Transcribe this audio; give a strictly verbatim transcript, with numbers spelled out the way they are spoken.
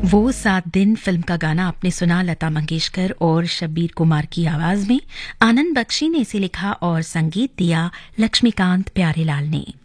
वो सात दिन फिल्म का गाना आपने सुना लता मंगेशकर और शब्बीर कुमार की आवाज में। आनंद बख्शी ने इसे लिखा और संगीत दिया लक्ष्मीकांत प्यारेलाल ने।